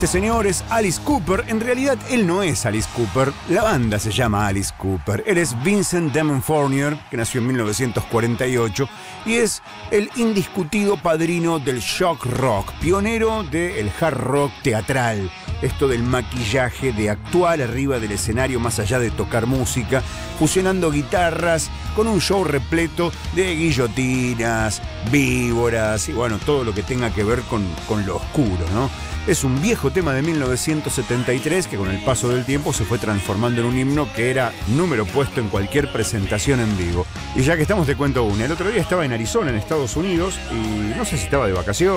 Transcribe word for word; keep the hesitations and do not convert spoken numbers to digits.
Este señor es Alice Cooper. En realidad él no es Alice Cooper, la banda se llama Alice Cooper. Él es Vincent Damon Fournier, que nació en mil novecientos cuarenta y ocho y es el indiscutido padrino del shock rock, pionero del hard rock teatral, esto del maquillaje, de actuar arriba del escenario más allá de tocar música, fusionando guitarras con un show repleto de guillotinas, víboras y bueno, todo lo que tenga que ver con, con lo oscuro, ¿no? Es un viejo tema de mil novecientos setenta y tres que con el paso del tiempo se fue transformando en un himno que era número puesto en cualquier presentación en vivo. Y ya que estamos, te cuento una. El otro día estaba en Arizona, en Estados Unidos, y no sé si estaba de vacaciones